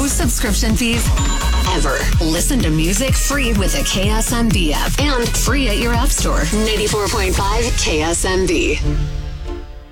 no subscription fees ever. Listen to music free with the KSMB app and free at your app store. 94.5 KSMB.